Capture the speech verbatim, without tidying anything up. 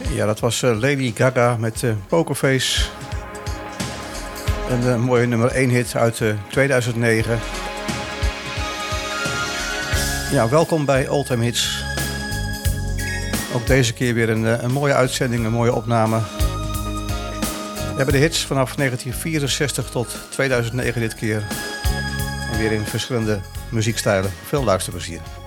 Ja, dat was uh, Lady Gaga met uh, Pokerface. Een uh, mooie nummer één hit uit uh, tweeduizend negen. Ja, welkom bij Oldtime Hits. Ook deze keer weer een, uh, een mooie uitzending, een mooie opname. We hebben de hits vanaf negentien vierenzestig tot tweeduizend negen dit keer. En weer in verschillende muziekstijlen. Veel luisterplezier.